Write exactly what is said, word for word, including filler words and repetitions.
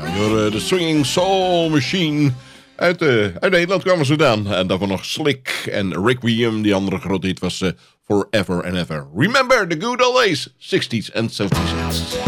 De Swinging Soul Machine. Uit, uh, uit Nederland kwamen ze dan. En daarvan nog Slick en Rick William. Die andere grote hit was uh, Forever and Ever. Remember the good old days, sixties and seventies.